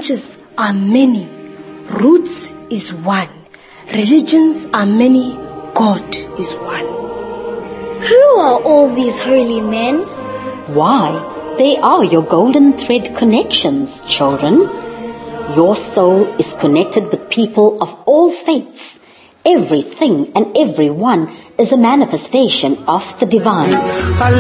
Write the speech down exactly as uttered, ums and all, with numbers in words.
branches are many, roots is one, religions are many, God is one. Who are all these holy men? Why, they are your golden thread connections, children. Your soul is connected with people of all faiths. Everything and everyone is a manifestation of the divine.